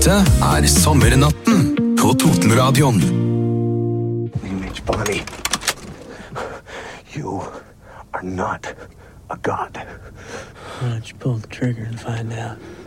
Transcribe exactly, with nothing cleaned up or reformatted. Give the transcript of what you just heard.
Dette er Sommernatten på Totenradioen. Image Bonnie, you are not a god. Why don't you pull the trigger and find out?